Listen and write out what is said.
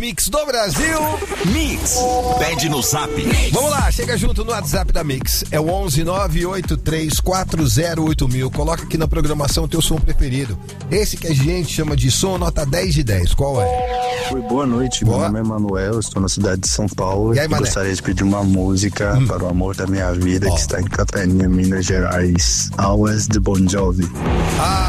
Mix do Brasil. Mix, pede no Zap. Vamos lá, chega junto no WhatsApp da Mix. É o 11983408000. Coloca aqui na programação o teu som preferido. Esse que a gente chama de som nota 10 de 10. Qual é? Oi, boa noite. Meu nome é Manuel, estou na cidade de São Paulo. E aí, Mané? Gostaria de pedir uma música para o amor da minha vida, que está em Capelinha, Minas Gerais. Always de Bon Jovi.